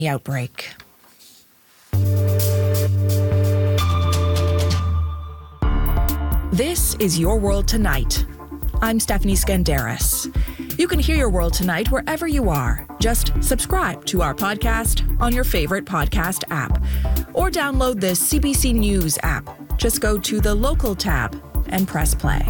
the outbreak. This is Your World Tonight. I'm Stephanie Skandaris. You can hear Your World Tonight wherever you are. Just subscribe to our podcast on your favorite podcast app or download the CBC News app. Just go to the local tab and press play.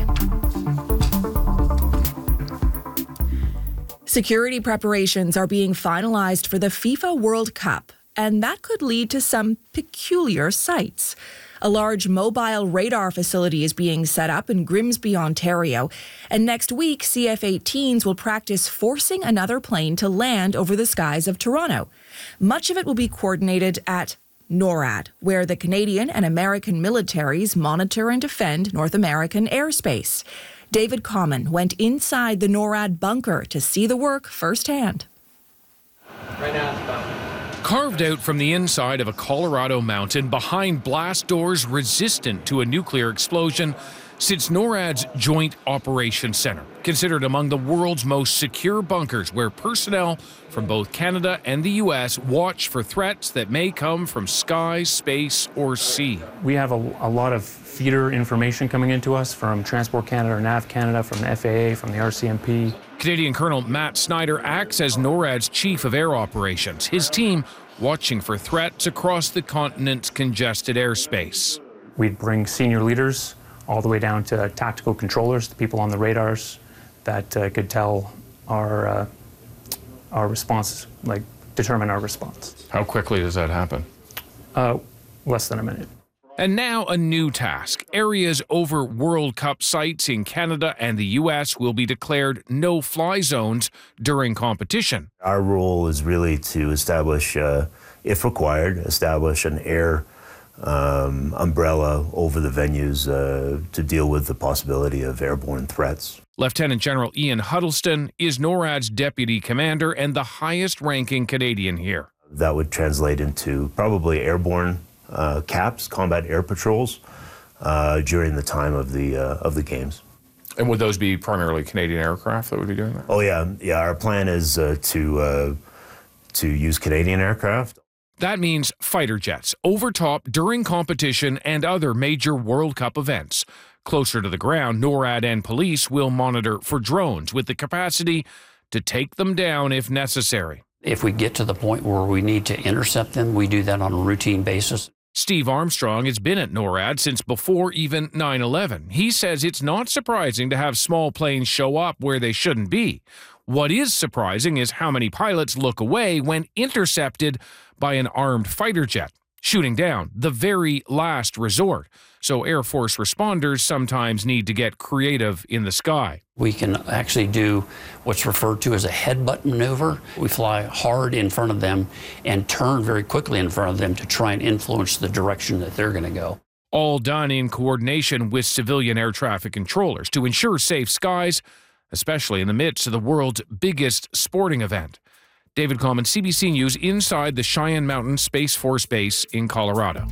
Security preparations are being finalized for the FIFA World Cup, and that could lead to some peculiar sights. A large mobile radar facility is being set up in Grimsby, Ontario, and next week, CF-18s will practice forcing another plane to land over the skies of Toronto. Much of it will be coordinated at NORAD, where the Canadian and American militaries monitor and defend North American airspace. David Common went inside the NORAD bunker to see the work firsthand. Right now it's about Carved out from the inside of a Colorado mountain behind blast doors resistant to a nuclear explosion sits NORAD's Joint Operations Center, considered among the world's most secure bunkers where personnel from both Canada and the U.S. watch for threats that may come from sky, space, or sea. We have a lot of feeder information coming into us from Transport Canada or NAV Canada, from the FAA, from the RCMP. Canadian Colonel Matt Snyder acts as NORAD's Chief of Air Operations, his team watching for threats across the continent's congested airspace. We'd bring senior leaders all the way down to tactical controllers, the people on the radars that could tell our response, like determine our response. How quickly does that happen? Less than a minute. And now a new task. Areas over World Cup sites in Canada and the U.S. will be declared no-fly zones during competition. Our role is really to establish, if required, establish an air umbrella over the venues to deal with the possibility of airborne threats. Lieutenant General Ian Huddleston is NORAD's deputy commander and the highest-ranking Canadian here. That would translate into probably airborne CAPs, combat air patrols, during the time of the games. And would those be primarily Canadian aircraft that would be doing that? Oh yeah. Our plan is to use Canadian aircraft. That means fighter jets, overtop during competition and other major World Cup events. Closer to the ground, NORAD and police will monitor for drones with the capacity to take them down if necessary. If we get to the point where we need to intercept them, we do that on a routine basis. Steve Armstrong has been at NORAD since before even 9/11. He says it's not surprising to have small planes show up where they shouldn't be. What is surprising is how many pilots look away when intercepted by an armed fighter jet, shooting down the very last resort. So Air Force responders sometimes need to get creative in the sky. We can actually do what's referred to as a headbutt maneuver. We fly hard in front of them and turn very quickly in front of them to try and influence the direction that they're going to go. All done in coordination with civilian air traffic controllers to ensure safe skies, especially in the midst of the world's biggest sporting event. David Common, CBC News, inside the Cheyenne Mountain Space Force Base in Colorado.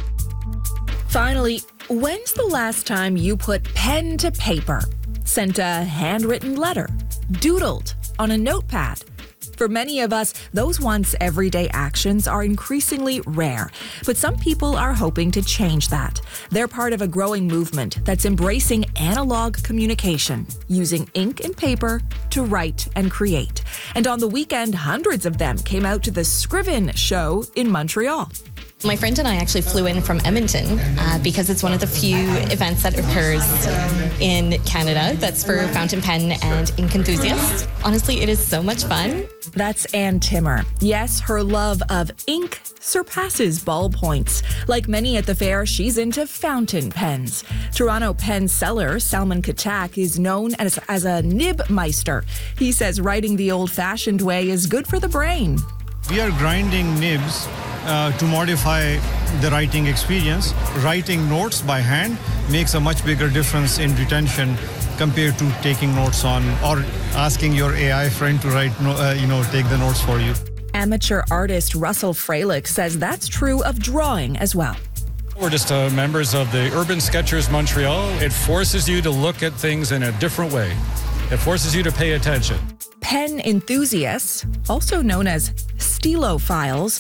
Finally, when's the last time you put pen to paper, sent a handwritten letter, doodled on a notepad? For many of us, those once everyday actions are increasingly rare, but some people are hoping to change that. They're part of a growing movement that's embracing analog communication, using ink and paper to write and create. And on the weekend, hundreds of them came out to the Scriven show in Montreal. My friend and I actually flew in from Edmonton because it's one of the few events that occurs in Canada that's for fountain pen and ink enthusiasts. Honestly, it is so much fun. That's Ann Timmer. Yes, her love of ink surpasses ballpoints. Like many at the fair, she's into fountain pens. Toronto pen seller Salman Katak is known as a nibmeister. He says writing the old-fashioned way is good for the brain. We are grinding nibs to modify the writing experience. Writing notes by hand makes a much bigger difference in retention compared to taking notes on or asking your AI friend to write, take the notes for you. Amateur artist Russell Freilich says that's true of drawing as well. We're just members of the Urban Sketchers Montreal. It forces you to look at things in a different way. It forces you to pay attention. Pen enthusiasts, also known as stilophiles,